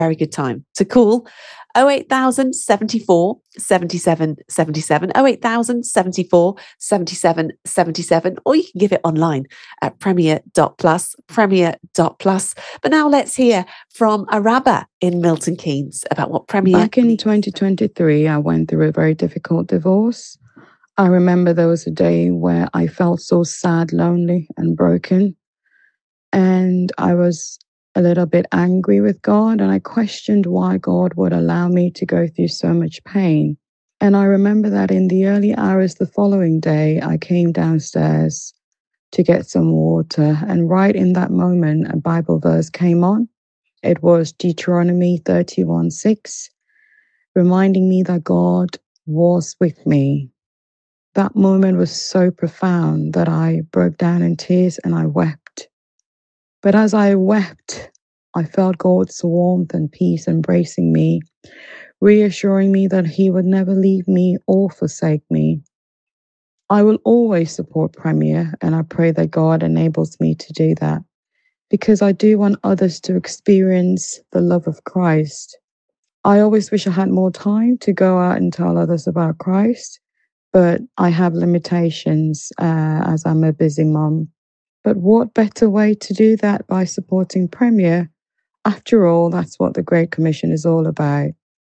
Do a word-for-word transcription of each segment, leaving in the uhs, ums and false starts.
very good time to call oh eight thousand seventy-four seventy-seven seventy-seven, oh eight thousand seventy-four seventy-seven seventy-seven, or you can give it online at premier dot plus, premier dot plus. But now let's hear from Araba in Milton Keynes about what Premier Back in means. twenty twenty-three, I went through a very difficult divorce. I remember there was a day where I felt so sad, lonely, and broken. And I was a little bit angry with God, and I questioned why God would allow me to go through so much pain. And I remember that in the early hours the following day, I came downstairs to get some water, and right in that moment, a Bible verse came on. It was Deuteronomy thirty-one six, reminding me that God was with me. That moment was so profound that I broke down in tears and I wept. But as I wept, I felt God's warmth and peace embracing me, reassuring me that He would never leave me or forsake me. I will always support Premier, and I pray that God enables me to do that, because I do want others to experience the love of Christ. I always wish I had more time to go out and tell others about Christ, but I have limitations uh, as I'm a busy mom. But what better way to do that by supporting Premier? After all, that's what the Great Commission is all about.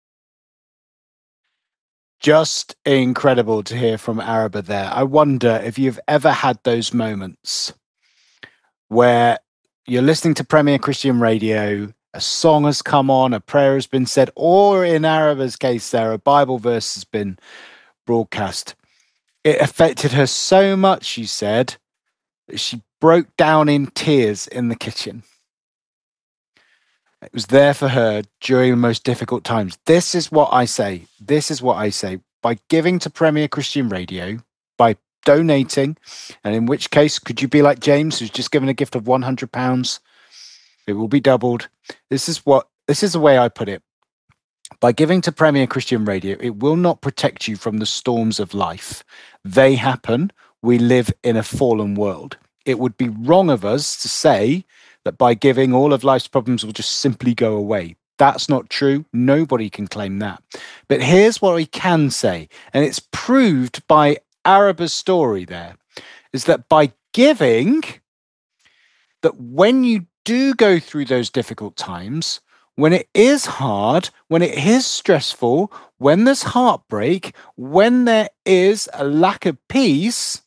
Just incredible to hear from Araba there. I wonder if you've ever had those moments where you're listening to Premier Christian Radio, a song has come on, a prayer has been said, or in Araba's case there, a Bible verse has been broadcast. It affected her so much, she said, that she broke down in tears in the kitchen. It was there for her during the most difficult times. This is what I say. This is what I say. By giving to Premier Christian Radio, by donating, and in which case, could you be like James, who's just given a gift of one hundred pounds? It will be doubled. This is what, this is the way I put it. By giving to Premier Christian Radio, it will not protect you from the storms of life. They happen. We live in a fallen world. It would be wrong of us to say that by giving, all of life's problems will just simply go away. That's not true. Nobody can claim that. But here's what we can say, and it's proved by Araba's story there, is that by giving, that when you do go through those difficult times, when it is hard, when it is stressful, when there's heartbreak, when there is a lack of peace,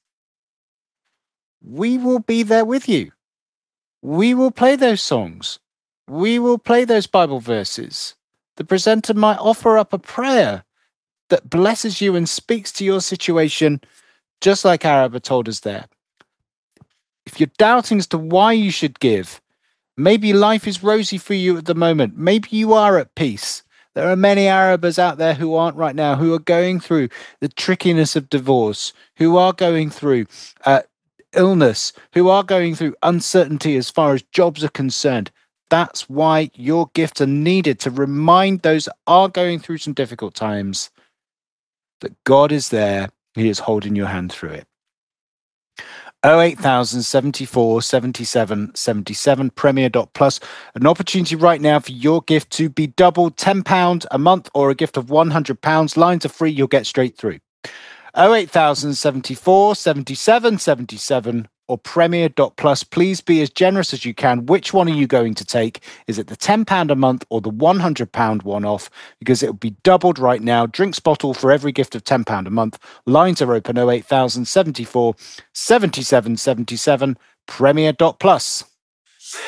we will be there with you. We will play those songs. We will play those Bible verses. The presenter might offer up a prayer that blesses you and speaks to your situation, just like Araba told us there. If you're doubting as to why you should give, maybe life is rosy for you at the moment. Maybe you are at peace. There are many Arabas out there who aren't right now, who are going through the trickiness of divorce, who are going through uh, illness, who are going through uncertainty as far as jobs are concerned. That's why your gifts are needed, to remind those that are going through some difficult times that God is there. He is holding your hand through it. oh eight thousand seventy-four seventy-seven seventy-seven, premier dot plus. An opportunity right now for your gift to be doubled, ten pounds a month or a gift of one hundred pounds. Lines are free. You'll get straight through. oh eight thousand seventy-four seventy-seven seventy-seven or premier dot plus. Please be as generous as you can. Which one are you going to take? Is it the ten pounds a month or the one hundred pounds one-off? Because it will be doubled right now. Drinks bottle for every gift of ten pounds a month. Lines are open oh eight thousand seventy-four seventy-seven seventy-seven, premier dot plus.